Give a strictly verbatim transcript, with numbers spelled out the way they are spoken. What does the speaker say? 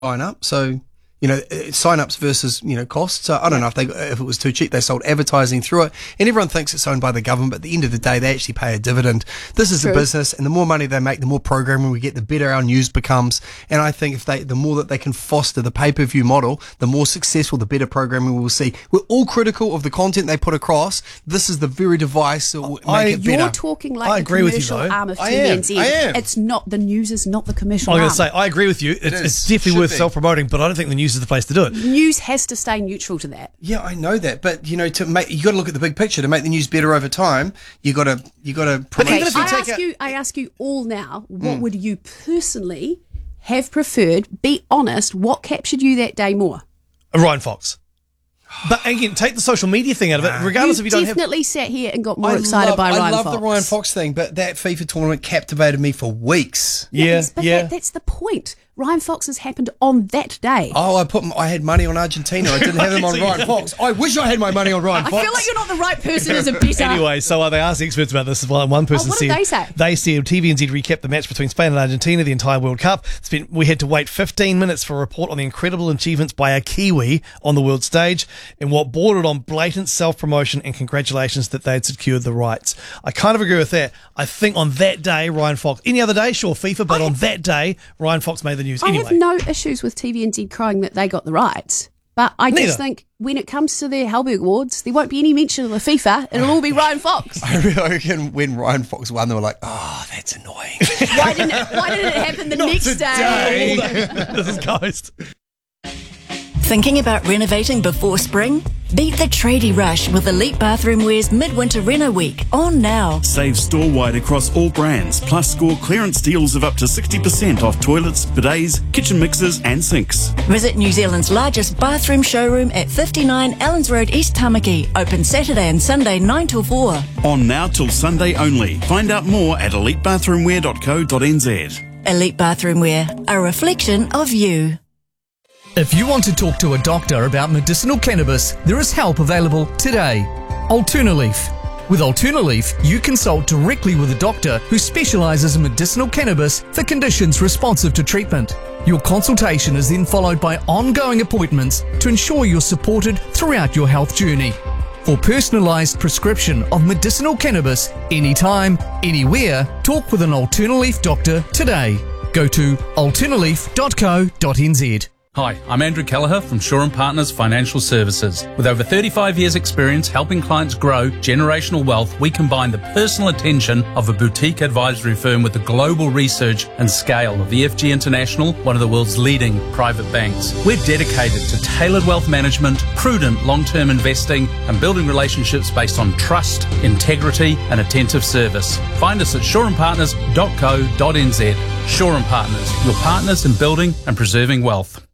sign up. So, you know, sign-ups versus, you know, costs. So I don't know if they if it was too cheap, they sold advertising through it. And everyone thinks it's owned by the government, but at the end of the day, they actually pay a dividend. This is True. a business, and the more money they make, the more programming we get, the better our news becomes. And I think if they, the more that they can foster the pay-per-view model, the more successful, the better programming we will see. We're all critical of the content they put across. This is the very device that will make I, it better. You're talking like I the agree with you, commercial though. arm of I T V am. N Z. I am. It's not, the news is not the commercial I'm arm. going to say, I agree with you. It's, It is. it's definitely Should worth be. self-promoting, but I don't think the news is the place to do it. News has to stay neutral to that. Yeah, I know that, but you know, to make you got to look at the big picture. To make the news better over time, you got to you got to promote. Okay, even if you I take ask out- you, I ask you all now, what would you personally have preferred? Be honest, what captured you that day more? Ryan Fox. But again, take the social media thing out of it, regardless you if you don't have... definitely sat here and got more I excited love, by Ryan I love Fox. the Ryan Fox thing, but that FIFA tournament captivated me for weeks. Yeah, Yes, but yeah. that, that's the point. Ryan Fox has happened on that day. Oh, I put I had money on Argentina. I didn't have them on So you Ryan didn't. Fox. I wish I had my money on Ryan I Fox. feel like you're not the right person as a better. Anyway, so uh, they asked experts about this as well, and one person what said did they say? they said T V N Z recapped the match between Spain and Argentina, the entire World Cup. Spent, we had to wait fifteen minutes for a report on the incredible achievements by a Kiwi on the world stage, and what bordered on blatant self-promotion and congratulations that they had secured the rights. I kind of agree with that. I think on that day, Ryan Fox, any other day, sure, FIFA, but I on have- that day, Ryan Fox made the news. I Anyway. have no issues with T V N Z crying that they got the rights. But I Neither. just think when it comes to the Halberg Awards, there won't be any mention of the FIFA. It'll all be Ryan Fox. I really reckon when Ryan Fox won, they were like, "Oh, that's annoying." Why didn't it, why didn't it happen the next day? This is Ghost. Thinking about renovating before spring? Beat the tradie rush with Elite Bathroom Wear's Midwinter Reno Week on now. Save store-wide across all brands, plus score clearance deals of up to sixty percent off toilets, bidets, kitchen mixers and sinks. Visit New Zealand's largest bathroom showroom at fifty-nine Allens Road, East Tamaki. Open Saturday and Sunday nine till four. On now till Sunday only. Find out more at elite bathroom wear dot co dot n z. Elite Bathroom Wear, a reflection of you. If you want to talk to a doctor about medicinal cannabis, there is help available today. Alternaleaf. With Alternaleaf, you consult directly with a doctor who specialises in medicinal cannabis for conditions responsive to treatment. Your consultation is then followed by ongoing appointments to ensure you're supported throughout your health journey. For personalised prescription of medicinal cannabis, anytime, anywhere, talk with an Alternaleaf doctor today. Go to alternaleaf dot co dot n z. Hi, I'm Andrew Kelleher from Shaw and Partners Financial Services. With over thirty-five years experience helping clients grow generational wealth, we combine the personal attention of a boutique advisory firm with the global research and scale of E F G International, one of the world's leading private banks. We're dedicated to tailored wealth management, prudent long-term investing, and building relationships based on trust, integrity, and attentive service. Find us at shaw and partners dot co dot n z. Shaw and Partners, your partners in building and preserving wealth.